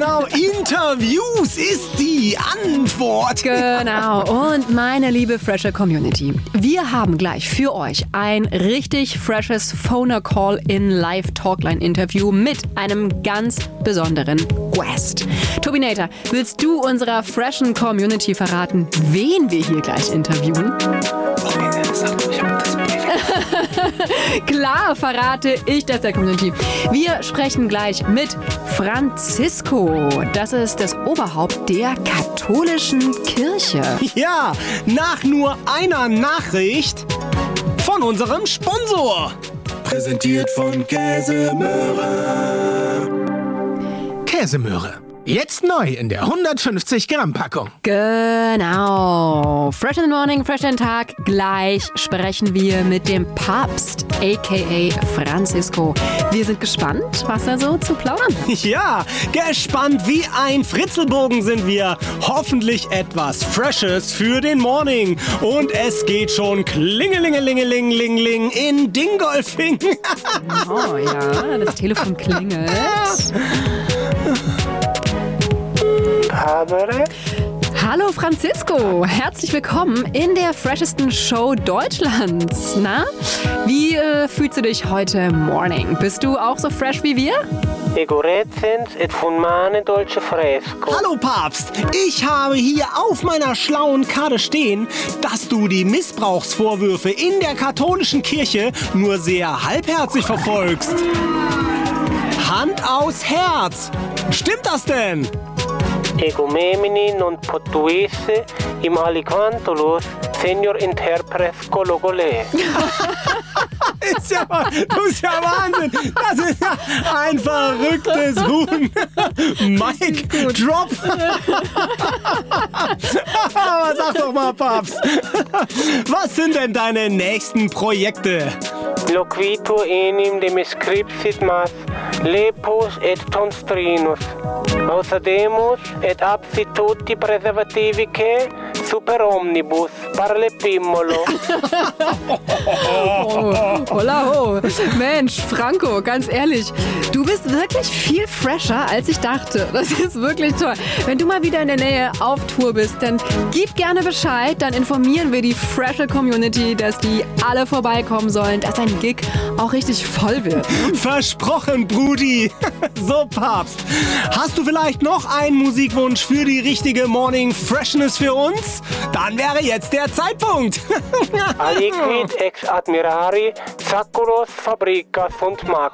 genau. Interviews ist die Antwort. Genau. Und meine liebe Fresher Community, wir haben gleich für euch ein richtig freshes Phoner-Call-in Live-Talkline-Interview mit einem ganz besonderen Guest. Tobinator, willst du unserer freshen Community verraten, wen wir hier gleich interviewen? Okay, sag doch, ich hab das Klar verrate ich das der Community. Wir sprechen gleich mit Francisco. Das ist das Oberhaupt der katholischen Kirche. Ja, nach nur einer Nachricht von unserem Sponsor. Präsentiert von Käsemöhre. Käsemöhre. Jetzt neu in der 150 Gramm Packung. Genau. Fresh in the Morning, fresh in den Tag. Gleich sprechen wir mit dem Papst, a.k.a. Francisco. Wir sind gespannt, was er so zu plaudern hat. Ja, gespannt wie ein Fritzelbogen sind wir. Hoffentlich etwas Freshes für den Morning. Und es geht schon klingelingelingelingeling in Dingolfing. Oh ja, das Telefon klingelt. Hallo Francisco, herzlich willkommen in der freshesten Show Deutschlands. Na, wie fühlst du dich heute Morning? Bist du auch so fresh wie wir? Hallo Papst, ich habe hier auf meiner schlauen Karte stehen, dass du die Missbrauchsvorwürfe in der katholischen Kirche nur sehr halbherzig verfolgst. Hand aufs Herz. Stimmt das denn? Egumemini non potuisse im aliquantulos senior interpres cologole. Ist ja, das ist ja Wahnsinn. Das ist ja ein verrücktes Huhn. Mike, drop. Aber sag doch mal, Papst, was sind denn deine nächsten Projekte? Loquitur enim de scripsit mas lepus et tonstrinus. Außerdemus et absit tutti preservativique super omnibus parlepimmolo. Hola ho. Mensch, Franco, ganz ehrlich, du bist wirklich viel fresher, als ich dachte. Das ist wirklich toll. Wenn du mal wieder in der Nähe auf Tour bist, dann gib gerne Bescheid. Dann informieren wir die freshe Community, dass die alle vorbeikommen sollen, dass ein Gig auch richtig voll wird. Versprochen, Brudi. So, Papst, hast du vielleicht noch einen Musikwunsch für die richtige Morning Freshness für uns? Dann wäre jetzt der Zeitpunkt. Aliquid ex admirari zaculos fabricas sunt max.